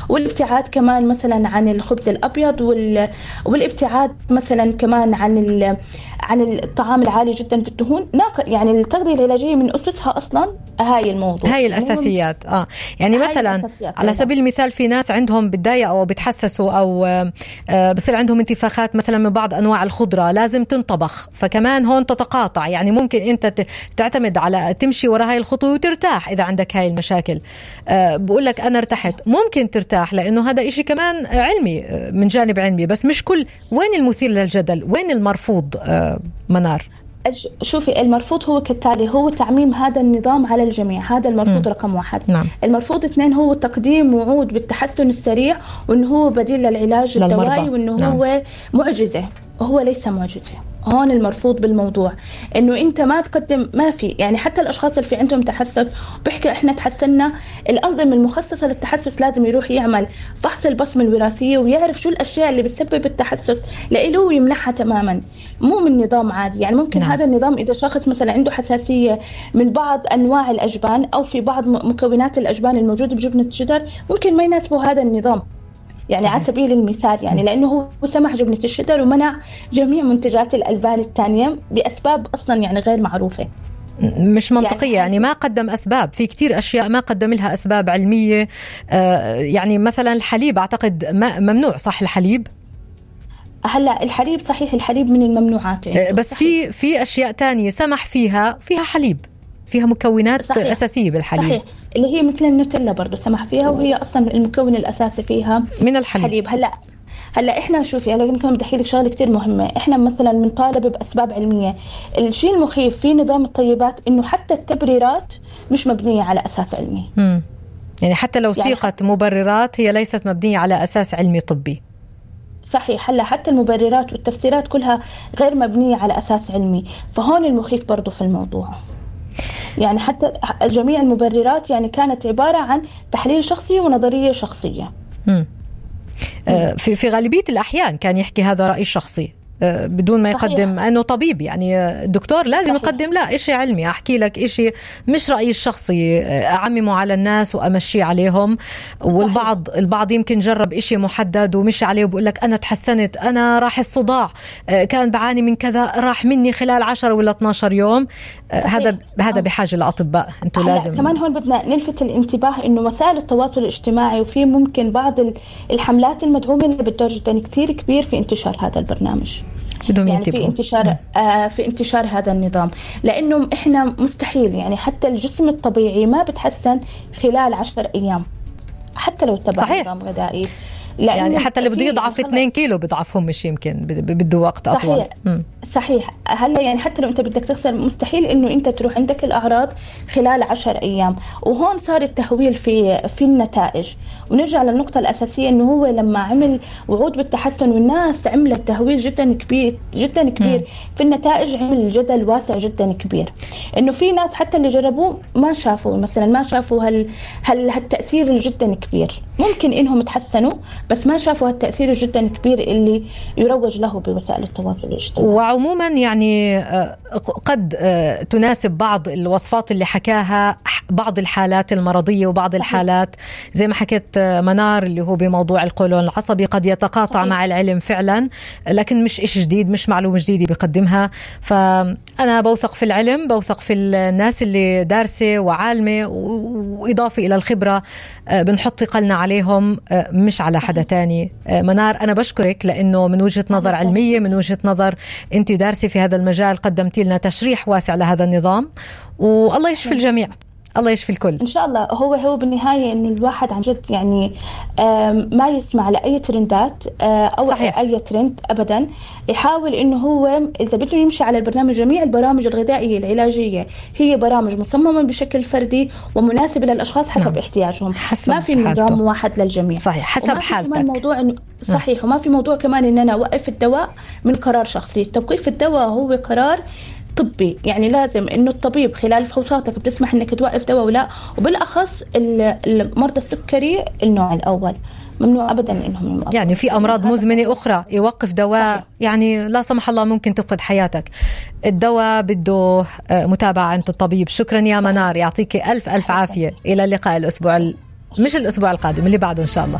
والابتعاد كمان مثلا عن الخبز الأبيض، والابتعاد مثلا كمان عن الطعام العالي جدا في الدهون. يعني التغذية العلاجية من أسسها أصلا هاي الموضوع، هاي الأساسيات. يعني مثلا على سبيل المثال في ناس عندهم بتضايق أو بتحسسوا أو بصير عندهم انتفاخات مثلا من بعض أنواع الخضرة لازم تنطبخ، فكمان هون تتقاطع. يعني ممكن أنت تعتمد على تمشي وراء هاي الخطوة وترتاح إذا عندك هاي المشاكل. بقول لك أنا ارتحت، ممكن ترتاح لأنه هذا إشي كمان علمي من جانب علمي، بس مش كل. وين المثير للجدل؟ وين المرفوض منار؟ شوفي، المرفوض هو كالتالي: هو تعميم هذا النظام على الجميع، هذا المرفوض رقم 1. نعم. المرفوض 2 هو تقديم وعود بالتحسن السريع، وأنه هو بديل للعلاج الدوائي، وأنه نعم. هو معجزة. هو ليس معجزة. هون المرفوض بالموضوع انه انت ما تقدم، ما في. يعني حتى الاشخاص اللي في عندهم تحسس بيحكي احنا تحسنا، الانظمه المخصصه للتحسس لازم يروح يعمل فحص البصمه الوراثيه ويعرف شو الاشياء اللي بتسبب التحسس لإله ويمنعها تماما، مو من نظام عادي. يعني ممكن هذا النظام اذا شخص مثلا عنده حساسيه من بعض انواع الاجبان او في بعض مكونات الاجبان الموجوده بجبنه الشدر، ممكن ما يناسبه هذا النظام. يعني على سبيل المثال، يعني لأنه هو سمح جبنة الشدر ومنع جميع منتجات الألبان الثانية بأسباب أصلا يعني غير معروفة، مش منطقية. يعني ما قدم أسباب في كتير أشياء، ما قدم لها أسباب علمية. يعني مثلا الحليب أعتقد ممنوع، صح؟ الحليب هلا الحليب صحيح، الحليب من الممنوعات، بس في أشياء تانية سمح فيها حليب، فيها مكونات صحيح. أساسية بالحليب، صحيح، اللي هي مثل النوتيلا برضو سمح فيها، وهي أصلا المكون الأساسي فيها من الحليب. هلا احنا شوفي، هلا كمان بدي احكي لك شغله كثير مهمه. احنا مثلا بنطالب باسباب علميه. الشيء المخيف في نظام الطيبات انه حتى التبريرات مش مبنيه على اساس علمي. يعني حتى لو سيقت مبررات هي ليست مبنيه على اساس علمي طبي. صحيح. هلا حتى المبررات والتفسيرات كلها غير مبنيه على اساس علمي، فهون المخيف برضو في الموضوع. يعني حتى جميع المبررات يعني كانت عباره عن تحليل شخصي ونظريه شخصيه. في غالبية الأحيان كان يحكي هذا رأي شخصي بدون ما يقدم أنه طبيب. يعني الدكتور لازم يقدم لا إشي علمي، أحكي لك إشي مش رأيي الشخصي أعممه على الناس وأمشي عليهم. والبعض يمكن جرب إشي محدد ومشي عليه وبقول لك أنا تحسنت، أنا راح الصداع كان بعاني من كذا راح مني خلال 10 ولا 12 يوم. هذا بحاجة لأطباء. أنتوا لازم كمان هون بدنا نلفت الانتباه إنه وسائل التواصل الاجتماعي وفي ممكن بعض الحملات المدعومة اللي بدور جدا كثير كبير في انتشار هذا البرنامج، يعني في انتشار هذا النظام، لأنه إحنا مستحيل. يعني حتى الجسم الطبيعي ما بتحسن خلال 10 أيام حتى لو اتبع نظام غذائي. يعني حتى اللي بده يضعف 2 كيلو بضعفهم مش يمكن، بده وقت أطول. صحيح. هلا يعني حتى لو أنت بدك تخسر مستحيل إنه أنت تروح عندك الأعراض خلال 10 أيام. وهون صار التهويل في النتائج. ونرجع للنقطة الأساسية إنه هو لما عمل وعود بالتحسن والناس عملت تهويل جدا كبير جدا كبير في النتائج، عمل جدل واسع جدا كبير. إنه في ناس حتى اللي جربوه ما شافوا مثلا ما شافوا هالتأثير الجدا كبير. ممكن إنهم تحسنوا بس ما شافوا هالتأثير جدا كبير اللي يروج له بوسائل التواصل الاجتماعي. وعموما يعني قد تناسب بعض الوصفات اللي حكاها بعض الحالات المرضية وبعض الحالات زي ما حكيت منار اللي هو بموضوع القولون العصبي قد يتقاطع مع العلم فعلا، لكن مش إشي جديد، مش معلومة جديدة بيقدمها. فأنا بوثق في العلم، بوثق في الناس اللي دارسة وعالمة، وإضافة إلى الخبرة بنحط قلنا عليهم مش على حدا تاني. منار أنا بشكرك لأنه من وجهة نظر علمية، من وجهة نظر أنت دارسة في هذا المجال، قدمتي لنا تشريح واسع لهذا النظام. والله يشفي الجميع، الله يشفي الكل إن شاء الله. هو بالنهاية إنه الواحد عن جد يعني ما يسمع لأي ترندات أو صحيح. أي ترند أبدا. يحاول إنه هو إذا بده يمشي على البرنامج، جميع البرامج الغذائية العلاجية هي برامج مصممة بشكل فردي ومناسبة للأشخاص حسب احتياجهم، ما في نظام واحد للجميع. صحيح، حسب حالتك. صحيح. وما في موضوع كمان إن أنا أوقف الدواء من قرار شخصي. توقيف الدواء هو قرار طبي، يعني لازم إنه الطبيب خلال فحوصاتك بتسمح إنك توقف دواء ولا. وبالأخص المرضى السكري النوع الأول ممنوع أبدا إنهم يوقفوا. يعني في أمراض مزمنة أخرى يوقف دواء صحيح. يعني لا سمح الله ممكن تفقد حياتك. الدواء بده متابعة عند الطبيب. شكرا يا منار، يعطيك ألف عافية. إلى اللقاء الأسبوع مش الأسبوع القادم، اللي بعده إن شاء الله.